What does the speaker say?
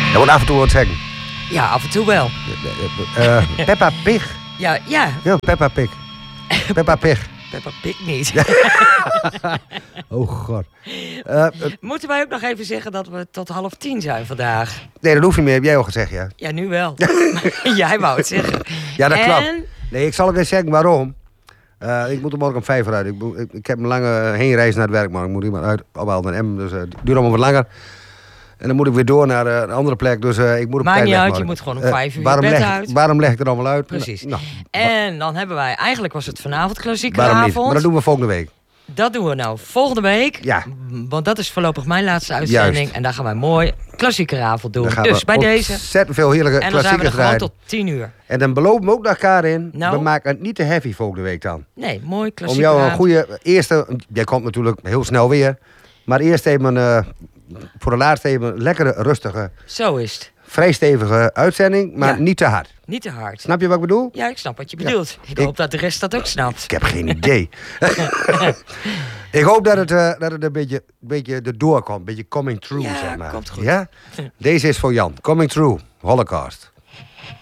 Dat wordt af en toe wat zeggen. Ja, af en toe wel. Peppa Pig. Ja. Ja, Peppa Pig. Peppa Pig. Peppa Pig niet. Oh god. Moeten wij ook nog even zeggen dat we tot 9:30 zijn vandaag? Nee, dat hoeft niet meer. Heb jij al gezegd, ja? Ja, nu wel. Jij wou het zeggen. Ja, dat En? klopt. Nee, ik zal ook eens zeggen waarom. Ik moet er morgen om 5 uur uit. Ik heb een lange heenreis naar het werk, maar ik moet iemand uit opbouwen naar M. Dus het duurt allemaal wat langer. En dan moet ik weer door naar een andere plek. Dus ik moet op Maakt tijd niet weg, uit, morgen. je moet gewoon om 5 uur je bed uit. Waarom leg ik er allemaal uit? Precies. Nou, En dan hebben wij, eigenlijk was het vanavond klassieke waarom niet? avond. Maar dat doen we volgende week. Dat doen we nou volgende week. Ja. Want dat is voorlopig mijn laatste uitzending. Juist. En daar gaan wij mooi klassiekeravond doen. Dan gaan Dus we bij deze. ontzettend veel heerlijke En dan zijn we klassiekers er gewoon draaien. tot 10 uur. En dan beloven we ook naar elkaar in. Nou? We maken het niet te heavy volgende week dan. Nee, mooi Om klassieke jou een avond. goede eerste... Jij komt natuurlijk heel snel weer. Maar eerst even voor de laatste even een lekkere, rustige, Zo is het. vrij stevige uitzending. Maar Ja. niet te hard. Niet te hard. Snap je wat ik bedoel? Ja, ik snap wat je bedoelt. Ik hoop dat de rest dat ook snapt. Ik heb geen idee. Ik hoop dat het een beetje erdoor komt. Een beetje coming through, Ja, zeg maar. komt goed. Ja? Deze is voor Jan. Coming through. Holocaust.